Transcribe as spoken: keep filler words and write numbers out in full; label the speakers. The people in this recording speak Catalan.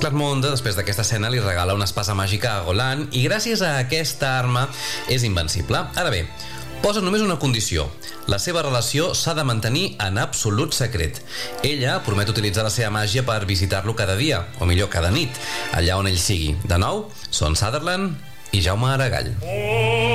Speaker 1: Clarmont, després d'aquesta escena, li regala una espasa màgica a Golan i gràcies a aquesta arma és invencible. Ara bé, posa només una condició. La seva relació s'ha de mantenir en absolut secret. Ella promet utilitzar la seva màgia per visitar-lo cada dia, o millor, cada nit, allà on ell sigui. De nou, són Sutherland i Jaume Aragall.